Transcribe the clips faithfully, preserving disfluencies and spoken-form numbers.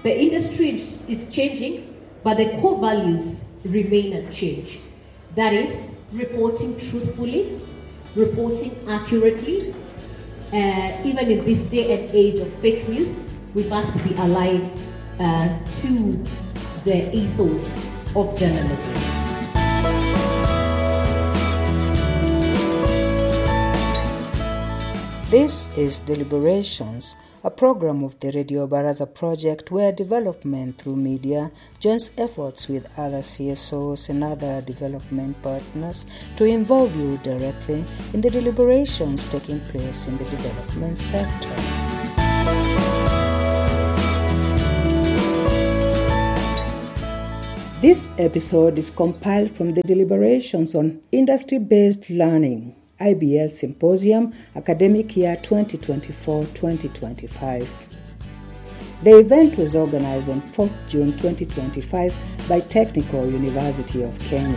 The industry is changing, but the core values remain unchanged. That is, reporting truthfully, reporting accurately. Uh, even in this day and age of fake news, we must be alive uh, to the ethos of journalism. This is Deliberations, a program of the Radio Baraza project where development through media joins efforts with other C S Os and other development partners to involve you directly in the deliberations taking place in the development sector. This episode is compiled from the deliberations on industry-based learning, I B L Symposium, Academic Year twenty twenty-four twenty twenty-five. The event was organized on fourth of June twenty twenty-five by Technical University of Kenya.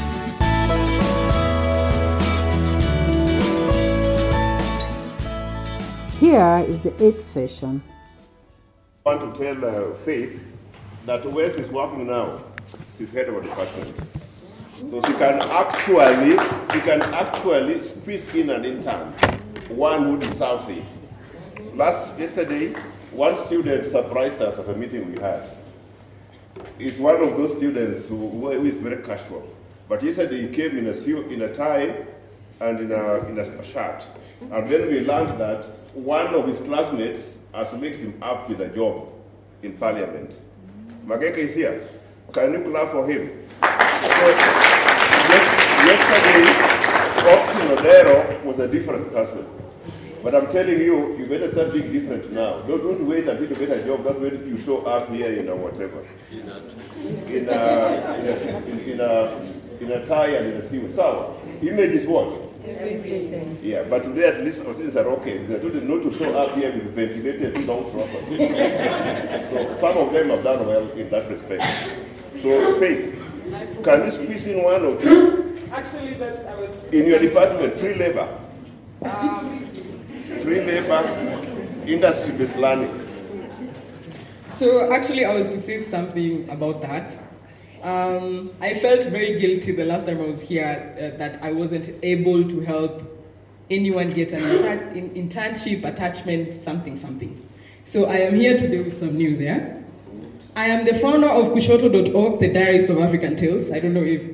Here is the eighth session. I want to tell uh, Faith that Wes is working now. She's head of a department. So she can actually, she can actually squeeze in an intern, one who deserves it. Last yesterday, one student surprised us at a meeting we had. He's one of those students who, who is very casual. But yesterday he came in a suit, in a tie, and in a in a shirt. And then we learned that one of his classmates has linked him up with a job in Parliament. Mageka is here. Can you clap for him? So, yesterday, Austin Odero was a different person. But I'm telling you, you better start being different now. Don't, don't wait until you get a job. That's when you show up here in a whatever. In a, in a, in, in a, in a tie and in a suit. So, image is what? Everything. Yeah, but today at least Australians are okay. They told them not to show up here with ventilated long trousers. So some of them have done well in that respect. So, Faith, can you squeeze in one or two? Actually, that's I was. In your department, free labor. Um, free labor, industry-based learning. So, actually, I was to say something about that. Um, I felt very guilty the last time I was here uh, that I wasn't able to help anyone get an atta- in- internship, attachment, something, something. So, I am here today with some news, yeah? I am the founder of Kushoto dot org, the Diarist of African Tales. I don't know if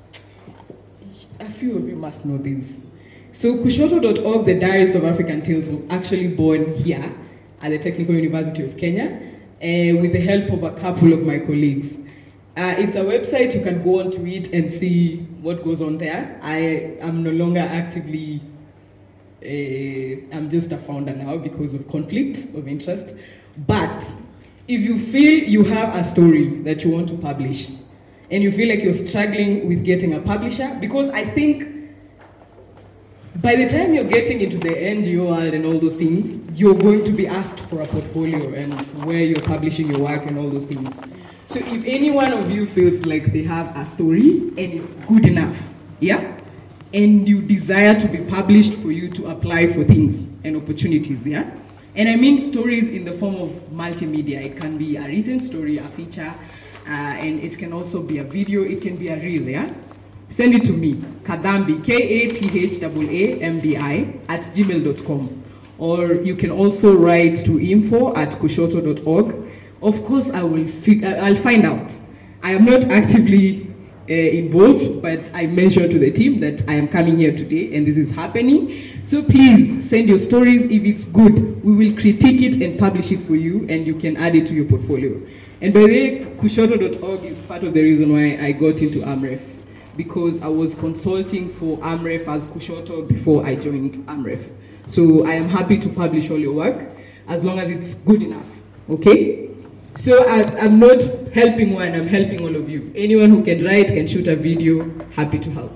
a few of you must know this. So Kushoto dot org, the Diarist of African Tales, was actually born here at the Technical University of Kenya uh, with the help of a couple of my colleagues. Uh, it's a website, you can go onto it and see what goes on there. I am no longer actively, uh, I'm just a founder now because of conflict of interest. But if you feel you have a story that you want to publish, and you feel like you're struggling with getting a publisher, because I think by the time you're getting into the N G O world and all those things, you're going to be asked for a portfolio and where you're publishing your work and all those things. So if any one of you feels like they have a story and it's good enough, yeah, and you desire to be published for you to apply for things and opportunities, yeah, and I mean stories in the form of multimedia. It can be a written story, a feature, uh, and it can also be a video, it can be a reel, yeah? Send it to me, Kadhambi, K A T H A A M B I, at gmail dot com. Or you can also write to info at kushoto dot org. Of course, I will fig- I'll find out. I am not actively uh, involved, but I mentioned to the team that I am coming here today and this is happening. So please send your stories. If it's good, we will critique it and publish it for you, and you can add it to your portfolio. And by the way, kushoto dot org is part of the reason why I got into AMREF, because I was consulting for AMREF as Kushoto before I joined AMREF. So I am happy to publish all your work as long as it's good enough, okay? So I, I'm not helping one, I'm helping all of you. Anyone who can write, can shoot a video, happy to help.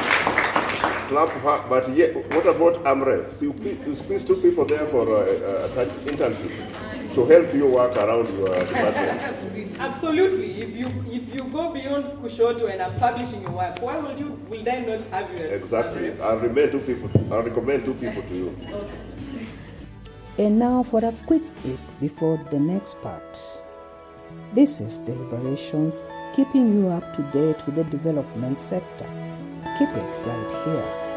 But yeah, what about AMREF? So you, you squeeze two people there for uh, uh, internships to help you work around your department. Absolutely. If you if you go beyond Kushoto and I'm publishing your work, why will you will I not have you? Exactly. I'll recommend two people. I'll recommend two people to you. Okay. And now for a quick break before the next part. This is Deliberations, keeping you up to date with the development sector. Keep it right here.